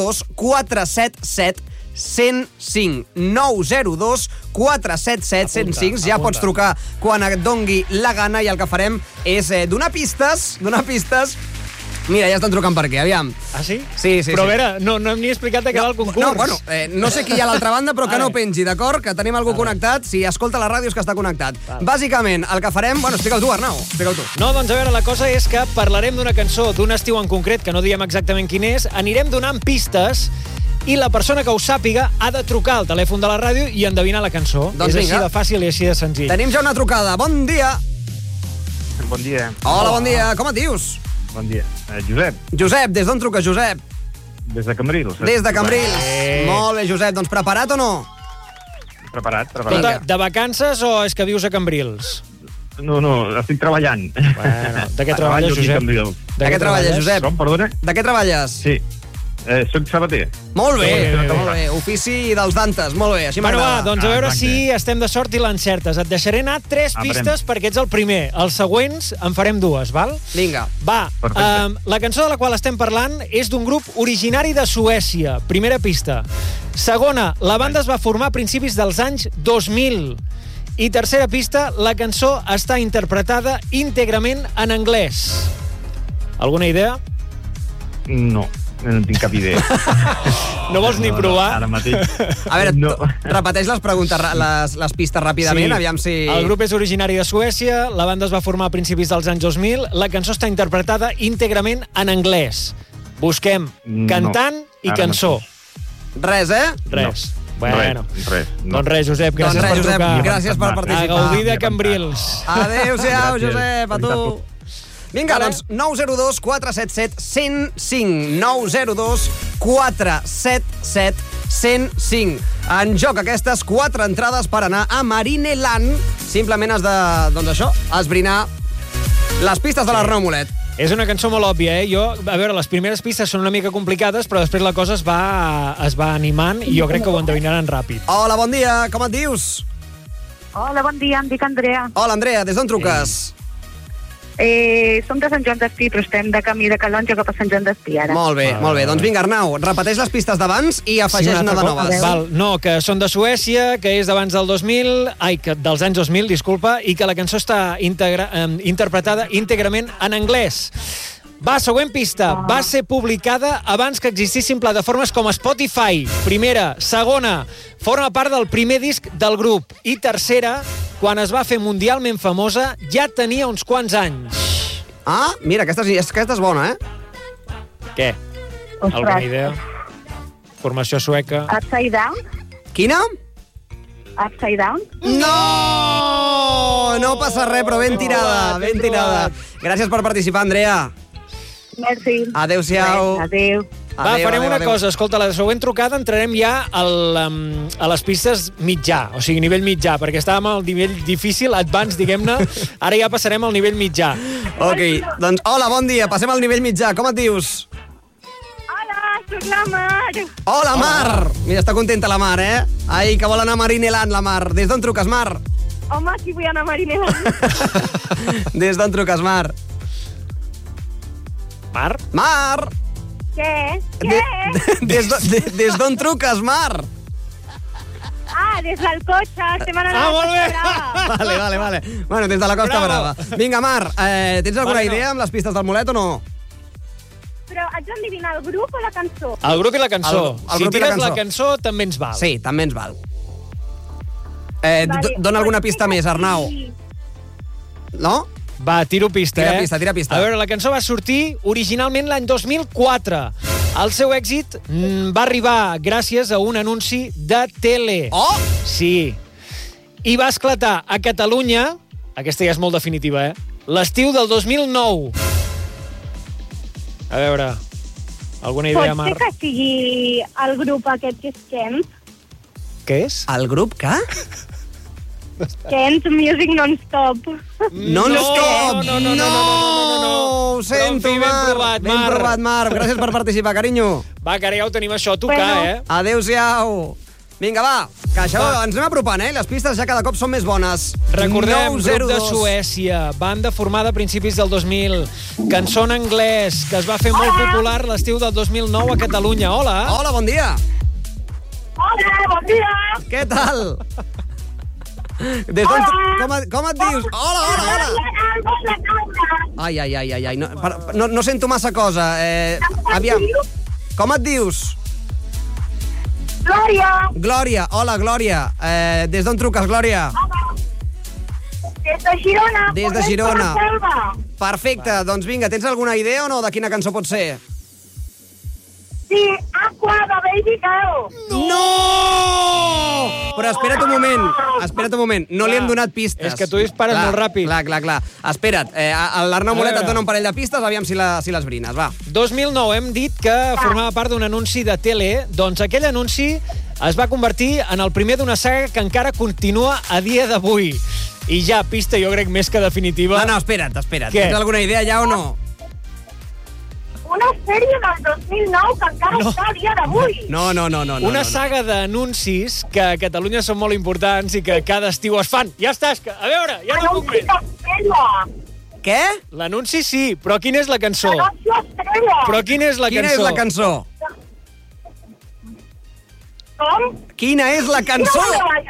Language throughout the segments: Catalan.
902 477 105. 902 477 105. Ja pots trucar quan et dongui la gana i el que farem és donar pistes. Mira, ja estan trucant per aquí, aviam. Ah, sí? Sí. Però a veure, no hem ni explicat de què va el concurs. No, bueno, no sé qui hi ha a l'altra banda, però que no pengi, d'acord? Que tenim algú connectat. Si escolta la ràdio és que està connectat. Bàsicament, el que farem... Bueno, explica'l tu, Arnau. Explica'l tu. No, doncs a veure, la cosa és que parlarem d'una cançó d'un estiu en concret, que no diem exactament quin és, anirem donant pistes i la persona que ho sàpiga ha de trucar al telèfon de la ràdio i endevinar la cançó. Doncs és així vinga. de fàcil i així de senzill. Tenim ja una trucada. Bon dia. Bon dia. Hola, bon dia. Com et dius? Bon dia. Josep, Josep, des d'on truques, Josep? des de Cambrils. Des de Cambrils. Molt bé, Josep. Doncs preparat o no? Preparat. Escolta, de vacances o és que vius a Cambrils? No, estic treballant. Bueno, de què treballes, Josep? De què treballes, Josep? Com, perdona? De què treballes? Sí. Soc sabater. Molt bé, molt bé. Ofici dels Dantes, molt bé. Així Bueno, m'agrada. va, doncs a veure si estem de sort i l'encertes. Et deixaré anar 3 pistes perquè ets el primer. Els següents en farem 2, val? Vinga. Va, la cançó de la qual estem parlant és d'un grup originari de Suècia. Primera pista. Segona, la banda es va formar a principis dels anys 2000. I tercera pista, la cançó està interpretada íntegrament en anglès. Alguna idea? No tinc cap idea. No vols ni provar? Ara mateix. A veure, repeteix les preguntes, les pistes ràpidament, aviam si... El grup és originari de Suècia, la banda es va formar a principis dels anys 2000, la cançó està interpretada íntegrament en anglès. Busquem cantant i cançó. Res, eh? Res. Bueno, res. Doncs res, Josep, gràcies per Josep, trucar. gràcies per participar. A gaudir de Cambrils. Adéu-siau, Josep, a tu. Vinga, doncs 902 477 105. 902 477 105. En joc aquestes 4 entrades per anar a Marineland. Simplement has de, doncs això, esbrinar les pistes de l'Arnau Molet. És una cançó molt òbvia, Jo, a veure, les primeres pistes són una mica complicades, però després la cosa es va animant i jo crec que ho endevinaran ràpid. Hola, bon dia, com et dius? Hola, bon dia, em dic Andrea. Hola, Andrea, des d'on truques? Som de Sant Joan d'Espí, però estem de camí de Calonja cap a Sant Joan d'Espí, ara. Molt bé, molt bé. Doncs vinga, Arnau, repeteix les pistes d'abans i afegeix una de noves. Val, no, que són de Suècia, que és d'abans del 2000, dels anys 2000, disculpa, i que la cançó està interpretada íntegrament en anglès. Va, següent pista. Va ser publicada abans que existissin plataformes com Spotify. Primera. Segona, forma part del primer disc del grup. I tercera, quan es va fer mundialment famosa, ja tenia uns quants anys. Ah, mira, aquesta és bona, eh? Què? Alguna idea? Formació sueca. Upside Down? Quina? Upside Down? No! No passa res, però ben tirada, ben tirada. Gràcies per participar, Andrea. Merci. Adéu-siau. Adéu. Va, farem una cosa. Escolta, la següent trucada entrarem ja a les pistes mitjà, o sigui, nivell mitjà, perquè estàvem al nivell difícil, advanced, diguem-ne. Ara ja passarem al nivell mitjà. Ok, doncs hola, bon dia. Passem al nivell mitjà. Com et dius? Hola, soc la Mar. Hola, Mar. Mira, està contenta la Mar, eh? Ai, que vol anar a Marineland, la Mar. Des d'on truques, Mar? Home, aquí vull anar a Marineland. Des d'on truques, Mar? Mar? Mar! Què? Des d'on truques, Mar? Ah, des del cotxe. Estem anant a la molt bé. Costa Brava. Vale. Bueno, des de la Costa Brava. Vinga, Mar, tens alguna idea amb les pistes del Molet o no? Però haig d'endevinar el grup o la cançó? El grup i la cançó. El Si grup i la tires la cançó. cançó, també ens val. Sí, també ens val. Dona alguna pista més, Arnau. No? Va, tiro pista, Tira pista. A veure, la cançó va sortir originalment l'any 2004. El seu èxit va arribar gràcies a un anunci de tele. Oh! Sí. I va esclatar a Catalunya, aquesta ja és molt definitiva, l'estiu del 2009. A veure, alguna idea, Mar? Pot ser que sigui el grup aquest que és Kent? Què és? El grup que? Kent Music Non-Stop. Non-stop! No! Ho sento, Mar. Ben provat, Mar. Gràcies per participar, carinyo. Va, que ara ja ho tenim això a tocar, Bueno. Adéu-siau. Vinga, va, que això ens anem apropant, Les pistes ja cada cop són més bones. Recordem, 9-0-2. grup de Suècia, banda formada a principis del 2000, cançó en anglès, que es va fer molt popular l'estiu del 2009 a Catalunya. Hola! Hola, bon dia. Hola, bon dia. Què tal? Com et dius? Hola. Ai. No sento massa cosa. Aviam, com et dius? Glòria. Hola, Glòria. Des d'on truques, Glòria? Des de Girona. Des de Girona. Perfecte, doncs vinga, tens alguna idea o no de quina cançó pot ser? Sí, Aqua de Baby Girl. No! Però espera't un moment, no li hem donat pistes. És que tu dispares molt ràpid. Clar. Espera't, l'Arnau Molet et dona un parell de pistes, aviam si les brines, va. 2009 hem dit que formava part d'un anunci de tele, doncs aquell anunci es va convertir en el primer d'una saga que encara continua a dia d'avui. I ja, pista, jo crec, més que definitiva. No, espera't. Què? Tens alguna idea ja o no? Una sèrie del 2009 que encara està a dia d'avui. No. Una saga d'anuncis que a Catalunya són molt importants i que cada estiu es fan. Ja està, a veure, ja no puc més. Què? L'anunci sí, però quina és la cançó? Però quina és la Quina és la cançó? Com? Quina és la cançó?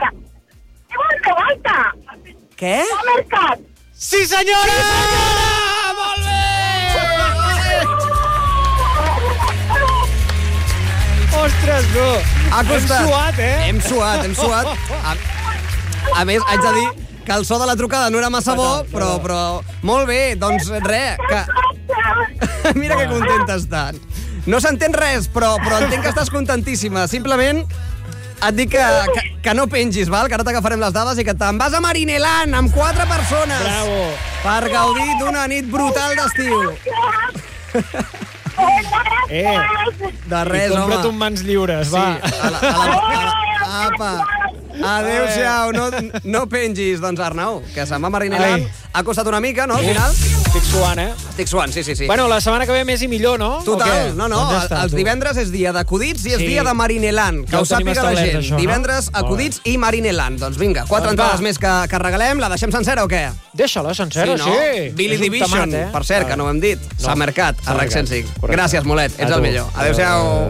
Què? Mercat. Sí, senyora! Molt bé! Ostres, no! Ha costat. Hem suat, Hem suat. A més, haig de dir que el so de la trucada no era massa bo, però molt bé, doncs res, que... Mira que contenta estan. No s'entén res, però entenc que estàs contentíssima. Simplement et dic que no pengis, val? Que ara t'agafarem les dades i que te'n vas a Marineland amb 4 persones. Bravo. Per gaudir d'una nit brutal d'estiu. De res, home. Compra't un mans lliures, va. Apa. Adéu-siau, no pengis. Doncs Arnau, que se'n va a Marineland. Ha costat una mica, no, al final? Estic suant, Estic suant, sí. Bueno, la setmana que ve més i millor, no? Total, no. Doncs ja està, els divendres és dia d'acudits i és dia de Marineland. Que Ja ho ho tenim sàpiga la establert, gent. això, no? Divendres, acudits i Marineland. Doncs vinga, 4 entrades més que regalem. La deixem sencera o què? Deixa-la sencera, no? sí. Billy És un Division, tamat, per cert, que no ho hem dit. S'ha mercat a RAC 105. Correcte. Gràcies, Molet, ets A el tu. millor. Adéu-siau.